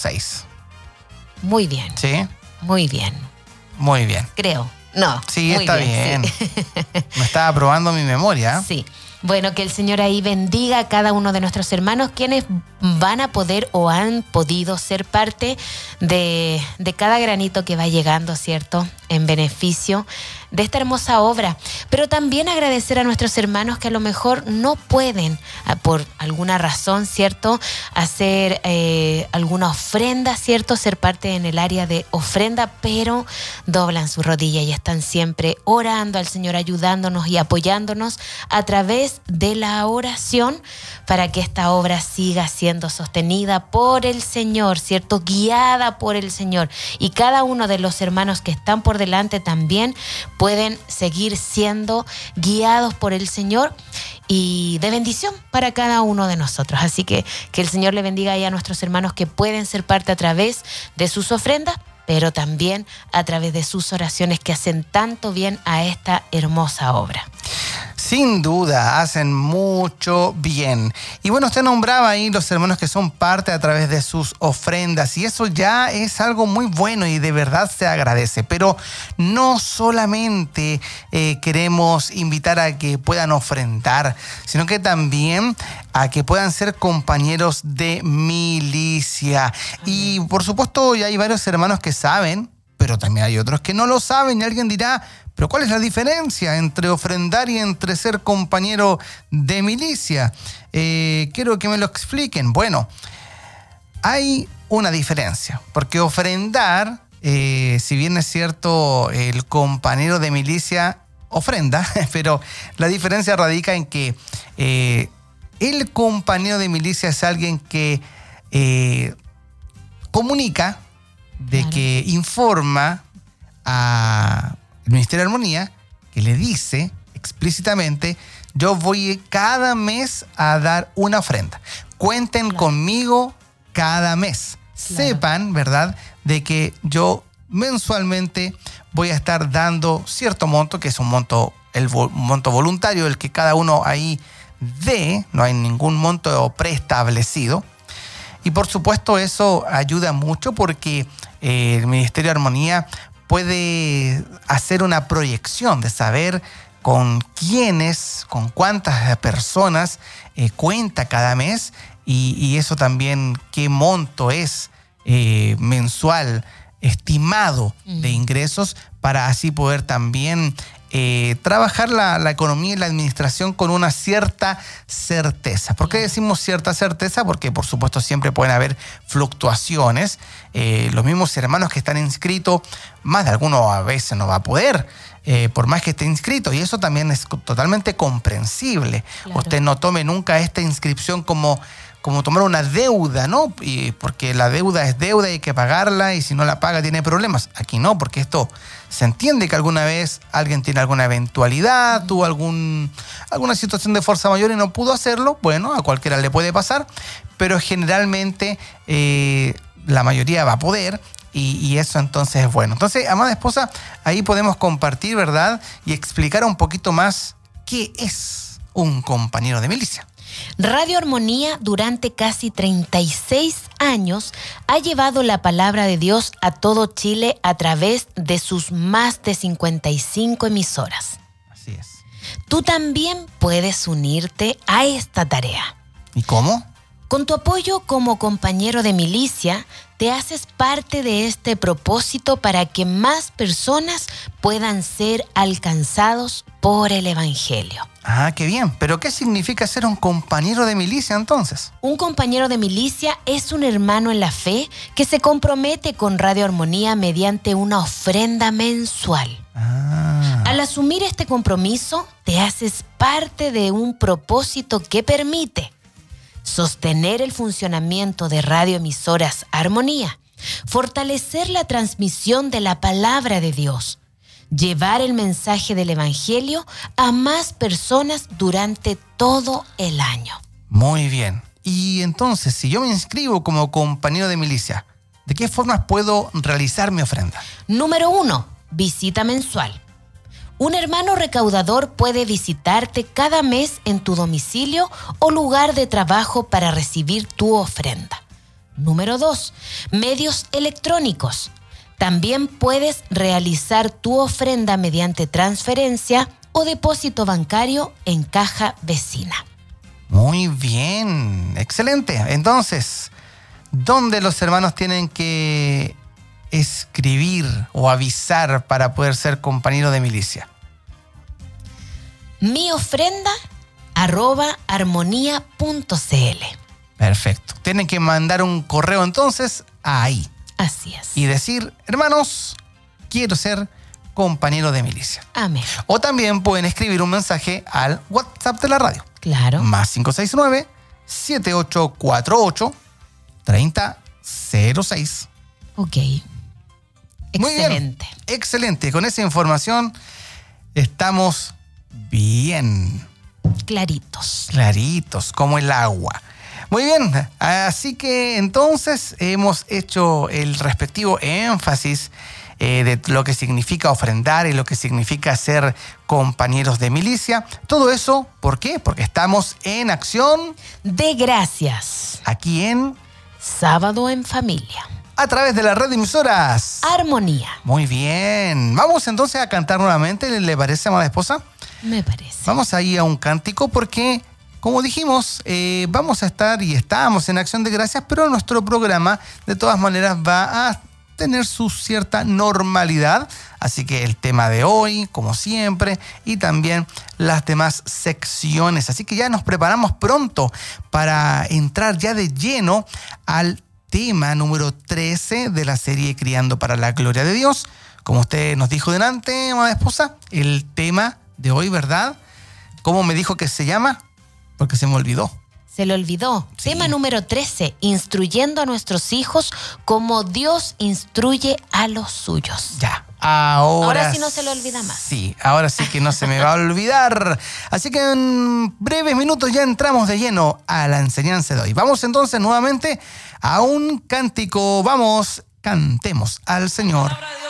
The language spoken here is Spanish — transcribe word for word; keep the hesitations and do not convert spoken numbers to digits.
seis. Muy bien. ¿Sí? Muy bien. Muy bien. Creo. No. Sí, muy está bien. bien. Sí. Me estaba probando mi memoria. Sí. Bueno, que el Señor ahí bendiga a cada uno de nuestros hermanos quienes van a poder o han podido ser parte de, de cada granito que va llegando, ¿cierto? En beneficio de esta hermosa obra. Pero también agradecer a nuestros hermanos que a lo mejor no pueden, por alguna razón, ¿cierto? Hacer eh, alguna ofrenda, ¿cierto? Ser parte en el área de ofrenda, pero doblan su rodilla y están siempre orando al Señor, ayudándonos y apoyándonos a través de la oración para que esta obra siga siendo sostenida por el Señor, ¿cierto? Guiada por el Señor. Y cada uno de los hermanos que están por delante también pueden seguir siendo guiados por el Señor y de bendición para cada uno de nosotros. Así que que el Señor le bendiga ahí a nuestros hermanos que pueden ser parte a través de sus ofrendas, pero también a través de sus oraciones que hacen tanto bien a esta hermosa obra. Sin duda, hacen mucho bien. Y bueno, usted nombraba ahí los hermanos que son parte a través de sus ofrendas y eso ya es algo muy bueno y de verdad se agradece. Pero no solamente eh, queremos invitar a que puedan ofrendar, sino que también a que puedan ser compañeros de milicia. Y por supuesto ya hay varios hermanos que saben, pero también hay otros que no lo saben y alguien dirá, pero ¿cuál es la diferencia entre ofrendar y entre ser compañero de milicia? Eh, quiero que me lo expliquen. Bueno, hay una diferencia, porque ofrendar, eh, si bien es cierto, el compañero de milicia ofrenda, pero la diferencia radica en que eh, el compañero de milicia es alguien que eh, comunica, de claro. que informa a el Ministerio de Armonía, que le dice explícitamente, yo voy cada mes a dar una ofrenda. Cuenten claro. conmigo cada mes. Claro. Sepan, ¿verdad?, de que yo mensualmente voy a estar dando cierto monto, que es un monto, el vo- monto voluntario, el que cada uno ahí dé, no hay ningún monto preestablecido. Y por supuesto eso ayuda mucho porque eh, el Ministerio de Armonía puede hacer una proyección de saber con quiénes, con cuántas personas eh, cuenta cada mes y, y eso también qué monto es eh, mensual estimado mm. de ingresos para así poder también eh, trabajar la, la economía y la administración con una cierta certeza. ¿Por qué decimos cierta certeza? Porque por supuesto siempre pueden haber fluctuaciones. Eh, los mismos hermanos que están inscritos, más de alguno a veces no va a poder, eh, por más que esté inscrito, y eso también es totalmente comprensible. Claro. Usted no tome nunca esta inscripción como, como tomar una deuda, ¿no? Y porque la deuda es deuda y hay que pagarla, y si no la paga tiene problemas. Aquí no, porque esto se entiende que alguna vez alguien tiene alguna eventualidad, tuvo algún, alguna situación de fuerza mayor y no pudo hacerlo. Bueno, a cualquiera le puede pasar, pero generalmente eh, la mayoría va a poder. Y, y eso entonces es bueno. Entonces, amada esposa, ahí podemos compartir, ¿verdad? Y explicar un poquito más qué es un compañero de milicia. Radio Armonía durante casi treinta y seis años ha llevado la palabra de Dios a todo Chile a través de sus más de cincuenta y cinco emisoras. Así es. Tú también puedes unirte a esta tarea. ¿Y cómo? Con tu apoyo como compañero de milicia, te haces parte de este propósito para que más personas puedan ser alcanzados por el Evangelio. Ah, qué bien. ¿Pero qué significa ser un compañero de milicia entonces? Un compañero de milicia es un hermano en la fe que se compromete con Radio Armonía mediante una ofrenda mensual. Ah. Al asumir este compromiso, te haces parte de un propósito que permite sostener el funcionamiento de radioemisoras Armonía, fortalecer la transmisión de la palabra de Dios, llevar el mensaje del Evangelio a más personas durante todo el año. Muy bien. Y entonces, si yo me inscribo como compañero de milicia, ¿de qué formas puedo realizar mi ofrenda? Número uno, visita mensual. Un hermano recaudador puede visitarte cada mes en tu domicilio o lugar de trabajo para recibir tu ofrenda. Número dos, medios electrónicos. También puedes realizar tu ofrenda mediante transferencia o depósito bancario en caja vecina. Muy bien, excelente. Entonces, ¿dónde los hermanos tienen que escribir o avisar para poder ser compañero de milicia? Mi ofrenda arroba armonía punto cl. Perfecto. Tienen que mandar un correo entonces ahí. Así es. Y decir, hermanos, quiero ser compañero de milicia. Amén. O también pueden escribir un mensaje al WhatsApp de la radio. Claro. Más cinco seis nueve, siete ocho cuatro ocho, tres cero cero seis. Ok. Muy Excelente. bien. Excelente. Con esa información estamos bien. Claritos. Claritos, como el agua. Muy bien, así que entonces hemos hecho el respectivo énfasis eh, de lo que significa ofrendar y lo que significa ser compañeros de milicia. Todo eso, ¿por qué? Porque estamos en acción De gracias. aquí en Sábado en familia. A través de la red de emisoras. Armonía. Muy bien. Vamos entonces a cantar nuevamente, ¿le parece, amada esposa? Me parece. Vamos ahí a un cántico porque, como dijimos, eh, vamos a estar y estamos en Acción de Gracias, pero nuestro programa de todas maneras va a tener su cierta normalidad. Así que el tema de hoy, como siempre, y también las demás secciones. Así que ya nos preparamos pronto para entrar ya de lleno al tema número trece de la serie Criando para la Gloria de Dios. Como usted nos dijo delante, amada esposa, el tema de hoy, ¿verdad? ¿Cómo me dijo que se llama? Porque se me olvidó. Se le olvidó. Sí. Tema número trece. Instruyendo a nuestros hijos como Dios instruye a los suyos. Ya. Ahora, Ahora sí no se le olvida más. Sí, ahora sí que no se me va a olvidar. Así que en breves minutos ya entramos de lleno a la enseñanza de hoy. Vamos entonces nuevamente a un cántico. Vamos, cantemos al Señor.